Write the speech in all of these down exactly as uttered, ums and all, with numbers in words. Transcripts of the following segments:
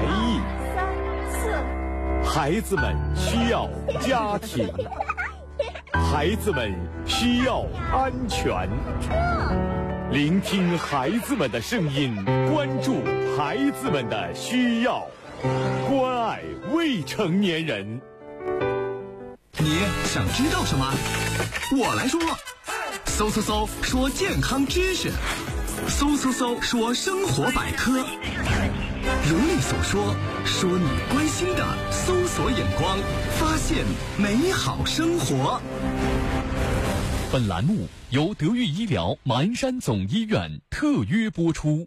意。 三四， 孩子们需要家庭，孩子们需要安全。聆听孩子们的声音，关注孩子们的需要，关爱未成年人。 你想知道什么？我来说。嗖嗖嗖说健康知识，嗖嗖嗖说生活百科，如你所说，说你关心的，搜索眼光，发现美好生活。 本栏目由德裕医疗马鞍山总医院特约播出。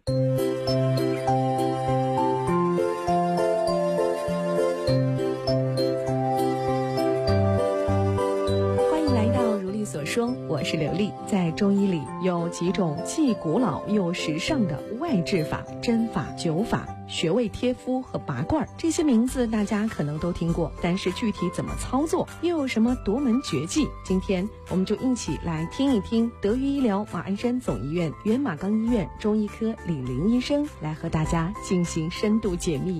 所说，我是刘丽。在中医里有几种既古老又时尚的外治法、针法、灸法、穴位贴敷和拔罐，这些名字大家可能都听过，但是具体怎么操作，又有什么独门绝技？今天我们就一起来听一听德裕医疗马鞍山总医院原马钢医院中医科李林医生来和大家进行深度解密。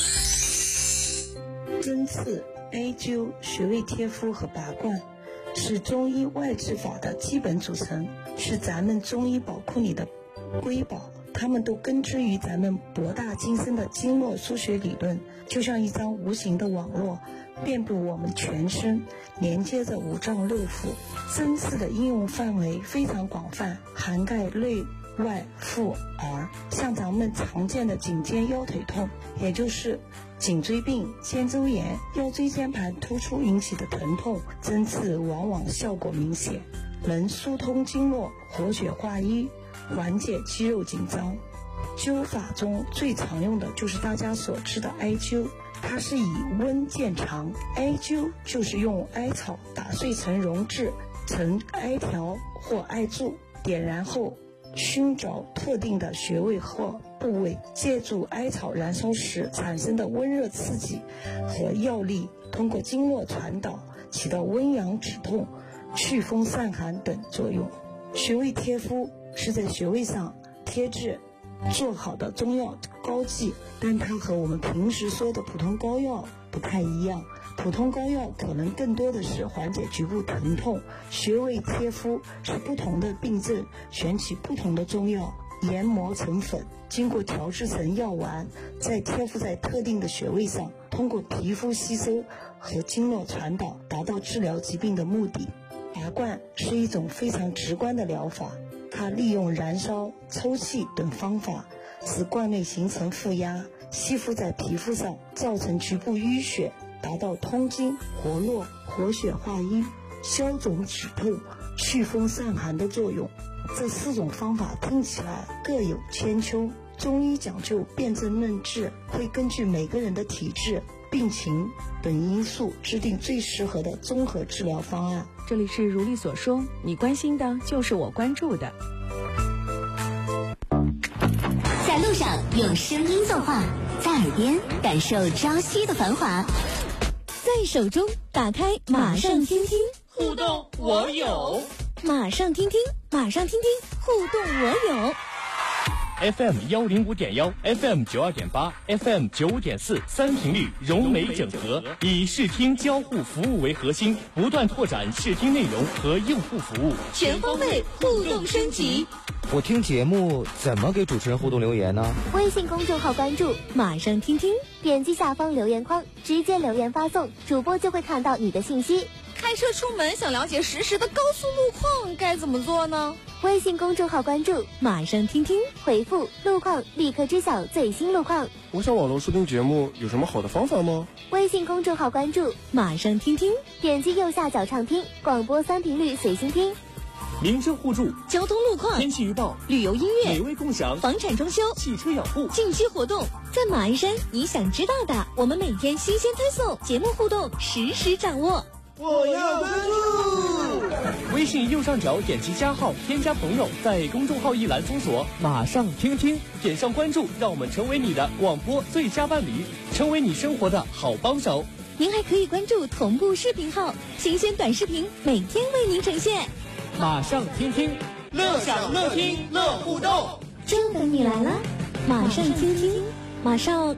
针刺、艾灸、穴位贴敷和拔罐是中医外治法的基本组成，是咱们中医宝库里的瑰宝，它们都根植于咱们博大精深的经络腧穴理论，就像一张无形的网络，遍布我们全身，连接着五脏六腑。针刺的应用范围非常广泛，涵盖内外妇儿，像咱们常见的颈肩腰腿痛，也就是颈椎病、肩周炎、腰椎间盘突出引起的疼痛，针刺往往效果明显，能疏通经络、活血化瘀，缓解肌肉紧张。灸法中最常用的就是大家所知的艾灸，它是以温见长。艾灸就是用艾草打碎成溶质成艾条或艾柱，点燃后熏着特定的穴位或部位，借助艾草燃烧时产生的温热刺激和药力，通过经络传导，起到温阳止痛、祛风散寒等作用。穴位贴敷是在穴位上贴制做好的中药膏剂，但它和我们平时说的普通膏药不太一样。普通膏药可能更多的是缓解局部疼痛，穴位贴敷是不同的病症选取不同的中药，研磨成粉，经过调制成药丸，再贴敷在特定的穴位上，通过皮肤吸收和经络传导，达到治疗疾病的目的。拔罐是一种非常直观的疗法，它利用燃烧、抽气等方法，使罐内形成负压，吸附在皮肤上，造成局部淤血，达到通经、活络、活血化瘀、消肿止痛、祛风散寒的作用。这四种方法听起来各有千秋，中医讲究辨证论治，会根据每个人的体质、病情等因素制定最适合的综合治疗方案。 这里是如丽所说，你关心的就是我关注的。 在路上用声音作画，在耳边感受朝夕的繁华，在手中打开马上听听， 互动我有， 马上听听，马上听听，互动我有。 F M 幺零五点幺 ，F M 九二点八 ，F M 九五点四，三频率融媒整合，以视听交互服务为核心，不断拓展视听内容和用户服务， 全方位互动升级。 我听节目怎么给主持人互动留言呢？ 微信公众号关注马上听听，点击下方留言框，直接留言发送，主播就会看到你的信息。 开车出门想了解实时的高速路况该怎么做呢？ 微信公众号关注马上听听，回复路况立刻知晓最新路况。 我想网络收听节目有什么好的方法吗？ 微信公众号关注马上听听，点击右下角畅听，广播三频率随心听。 民生互助、 交通路况、 天气预报、 旅游音乐、 美味共享、 房产装修、 汽车养护、 近期活动， 在马鞍山你想知道的，我们每天新鲜推送，节目互动实时掌握。 我要关注。 微信右上角点击加号，添加朋友，在公众号一栏搜索马上听听，点上关注，让我们成为你的广播最佳伴侣，成为你生活的好帮手。 您还可以关注同步视频号，新鲜短视频每天为您呈现。 马上听听， 乐享乐听乐互动， 就等你来了。马上听听，马上